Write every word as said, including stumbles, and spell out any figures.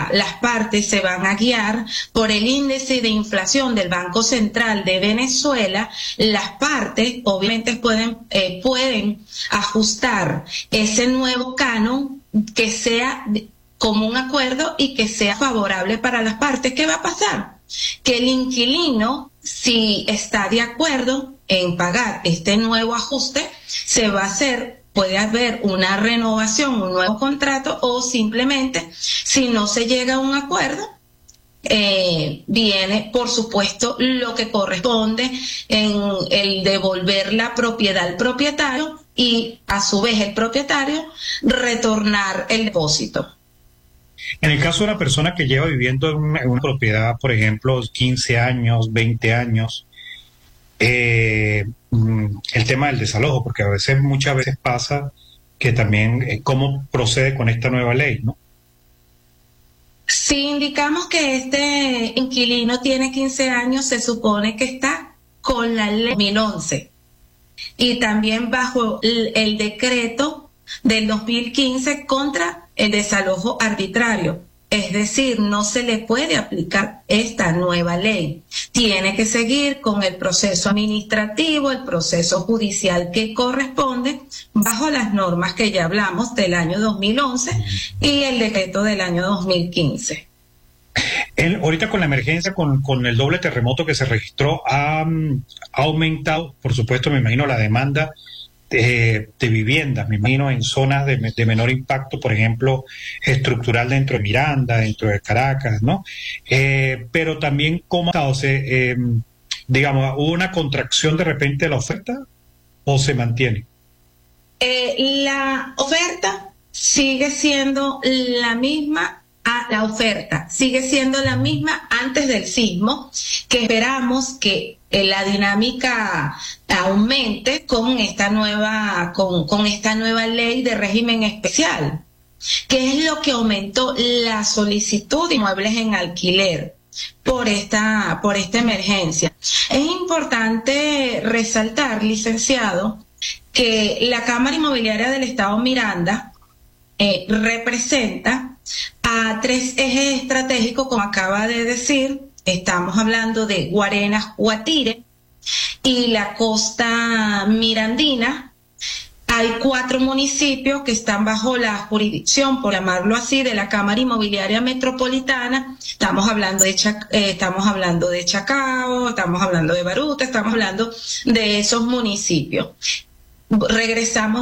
las partes se van a guiar por el índice de inflación del Banco Central de Venezuela. Las partes obviamente pueden, eh, pueden ajustar ese nuevo canon que sea como un acuerdo y que sea favorable para las partes. ¿Qué va a pasar? Que el inquilino, si está de acuerdo en pagar este nuevo ajuste, se va a hacer, puede haber una renovación, un nuevo contrato, o simplemente, si no se llega a un acuerdo, eh, viene, por supuesto, lo que corresponde en el devolver la propiedad al propietario y, a su vez, el propietario retornar el depósito. En el caso de una persona que lleva viviendo en una, en una propiedad, por ejemplo, quince años, veinte años, eh, el tema del desalojo, porque a veces, muchas veces pasa que también, eh, ¿cómo procede con esta nueva ley, no? Si indicamos que este inquilino tiene quince años, se supone que está con la ley dos mil once y también bajo el, el decreto del dos mil quince contra el desalojo arbitrario. Es decir, no se le puede aplicar esta nueva ley. Tiene que seguir con el proceso administrativo, el proceso judicial que corresponde, bajo las normas que ya hablamos del año dos mil once y el decreto del año dos mil quince. El, ahorita con la emergencia, con, con el doble terremoto que se registró, ha, ha aumentado, por supuesto, me imagino, la demanda De, de viviendas, me imagino, en zonas de, de menor impacto, por ejemplo, estructural dentro de Miranda, dentro de Caracas, ¿no? Eh, pero también, ¿cómo se, eh, digamos, hubo una contracción de repente de la oferta o se mantiene? Eh, la oferta sigue siendo la misma. A la oferta sigue siendo la misma antes del sismo, que esperamos que eh, la dinámica aumente con esta nueva con, con esta nueva ley de régimen especial, que es lo que aumentó la solicitud de inmuebles en alquiler por esta por esta emergencia. Es importante resaltar, licenciado, que la Cámara Inmobiliaria del Estado Miranda eh, representa a tres ejes estratégicos, como acaba de decir. Estamos hablando de Guarenas, Guatire y la costa mirandina. Hay cuatro municipios que están bajo la jurisdicción, por llamarlo así, de la Cámara Inmobiliaria Metropolitana. Estamos hablando de Chac eh, estamos hablando de Chacao, estamos hablando de Baruta, estamos hablando de esos municipios. Regresamos